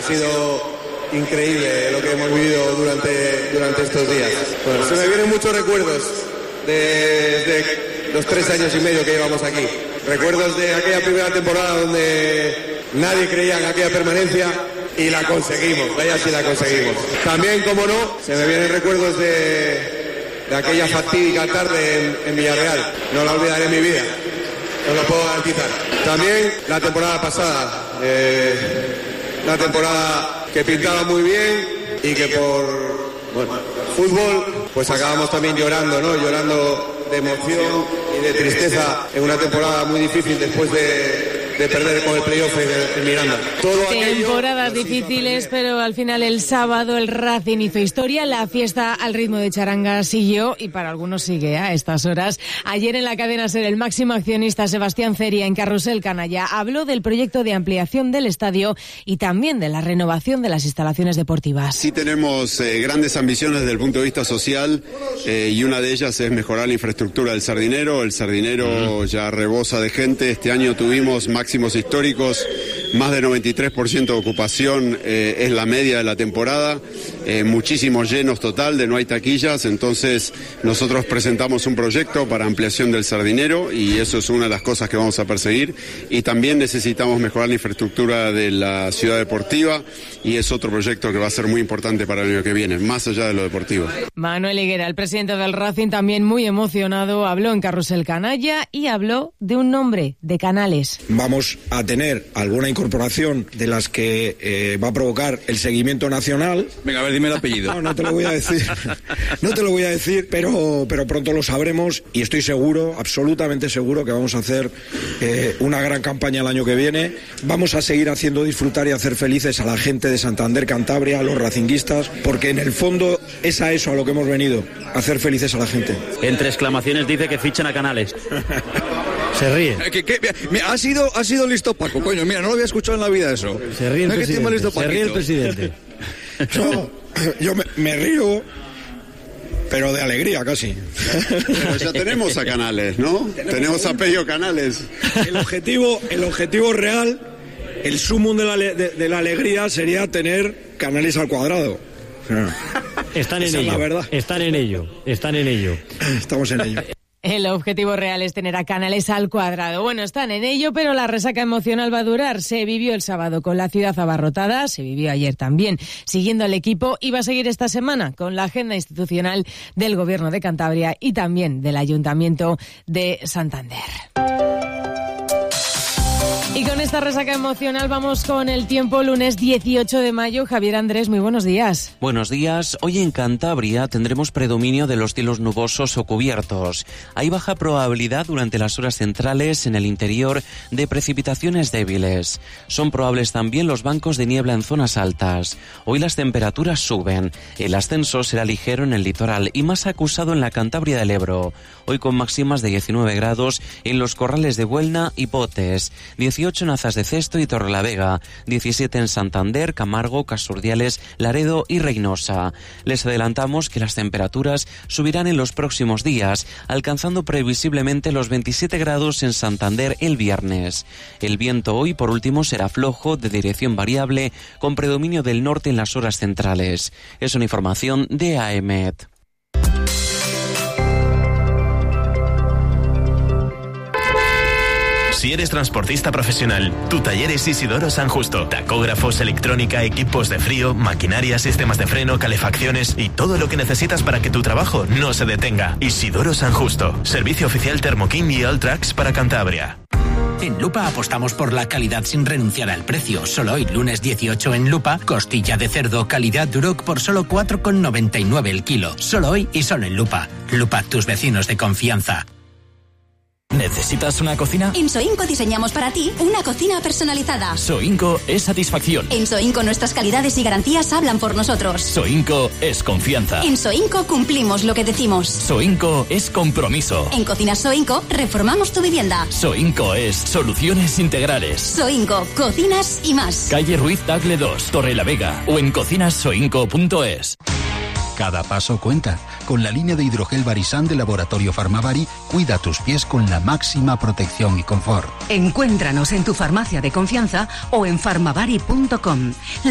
sido increíble lo que hemos vivido durante estos días. Bueno, se me vienen muchos recuerdos de los 3 años y medio que llevamos aquí. Recuerdos de aquella primera temporada donde nadie creía en aquella permanencia y la conseguimos, vaya si la conseguimos. También, como no, se me vienen recuerdos de aquella fatídica tarde en Villarreal. No la olvidaré en mi vida, os lo puedo garantizar. También la temporada pasada, la temporada que pintaba muy bien y que por fútbol pues acabamos también llorando, ¿no? Llorando de emoción y de tristeza en una temporada muy difícil después de perder con el playoff en Miranda. Temporadas difíciles, pero al final el sábado el Racing hizo historia, la fiesta al ritmo de charanga siguió y para algunos sigue a estas horas. Ayer en la cadena SER el máximo accionista Sebastián Ceria en Carrusel Canalla habló del proyecto de ampliación del estadio y también de la renovación de las instalaciones deportivas. Sí tenemos grandes ambiciones desde el punto de vista social y una de ellas es mejorar la infraestructura del Sardinero. El Sardinero ya rebosa de gente. Este año tuvimos máximos históricos, más de 93% de ocupación es la media de la temporada, muchísimos llenos total, de no hay taquillas. Entonces nosotros presentamos un proyecto para ampliación del Sardinero y eso es una de las cosas que vamos a perseguir, y también necesitamos mejorar la infraestructura de la ciudad deportiva y es otro proyecto que va a ser muy importante para el año que viene, más allá de lo deportivo. Manuel Higuera, el presidente del Racing, también muy emocionado, habló en Carrusel Canalla y habló de un nombre, de Canales. Vamos a tener alguna incorporación de las que va a provocar el seguimiento nacional. Venga, a ver, dime el apellido. No te lo voy a decir. No te lo voy a decir, pero pronto lo sabremos y estoy seguro, absolutamente seguro, que vamos a hacer una gran campaña el año que viene. Vamos a seguir haciendo disfrutar y hacer felices a la gente de Santander, Cantabria, a los racinguistas, porque en el fondo es a eso a lo que hemos venido, a hacer felices a la gente. Entre exclamaciones dice que fichan a Canales. Se ríe. Ha sido listo Paco, coño, mira, no lo había escuchado en la vida eso. Se ríe el presidente. Se ríe el presidente. Yo me río, pero de alegría casi. Pero ya tenemos a Canales, ¿no? Tenemos a Pello Canales. El objetivo real, el sumum de la alegría sería tener Canales al cuadrado. Están en ello. La verdad. Están en ello. Estamos en ello. El objetivo real es tener a Canales al cuadrado. Bueno, están en ello, pero la resaca emocional va a durar. Se vivió el sábado con la ciudad abarrotada, se vivió ayer también siguiendo al equipo y va a seguir esta semana con la agenda institucional del Gobierno de Cantabria y también del Ayuntamiento de Santander. Y con esta resaca emocional vamos con el tiempo, lunes 18 de mayo. Javier Andrés, muy buenos días. Buenos días. Hoy en Cantabria tendremos predominio de los cielos nubosos o cubiertos. Hay baja probabilidad durante las horas centrales en el interior de precipitaciones débiles. Son probables también los bancos de niebla en zonas altas. Hoy las temperaturas suben. El ascenso será ligero en el litoral y más acusado en la Cantabria del Ebro. Hoy con máximas de 19 grados en los corrales de Buelna y Potes, 18 en Azas de Cesto y Torrelavega, 17 en Santander, Camargo, Casurdiales, Laredo y Reynosa. Les adelantamos que las temperaturas subirán en los próximos días, alcanzando previsiblemente los 27 grados en Santander el viernes. El viento hoy, por último, será flojo, de dirección variable, con predominio del norte en las horas centrales. Es una información de AEMET. Si eres transportista profesional, tu taller es Isidoro San Justo. Tacógrafos, electrónica, equipos de frío, maquinaria, sistemas de freno, calefacciones y todo lo que necesitas para que tu trabajo no se detenga. Isidoro San Justo. Servicio oficial Thermoking y Alltrax para Cantabria. En Lupa apostamos por la calidad sin renunciar al precio. Solo hoy, lunes 18 en Lupa, costilla de cerdo calidad Duroc por solo 4,99 el kilo. Solo hoy y solo en Lupa. Lupa, tus vecinos de confianza. ¿Necesitas una cocina? En Soinco diseñamos para ti una cocina personalizada. Soinco es satisfacción. En Soinco nuestras calidades y garantías hablan por nosotros. Soinco es confianza. En Soinco cumplimos lo que decimos. Soinco es compromiso. En Cocinas Soinco reformamos tu vivienda. Soinco es soluciones integrales. Soinco, cocinas y más. Calle Ruiz Tagle 2, Torrelavega o en cocinassoinco.es. Cada paso cuenta. Con la línea de hidrogel Barisan de Laboratorio Farmavari, cuida tus pies con la máxima protección y confort. Encuéntranos en tu farmacia de confianza o en farmavari.com.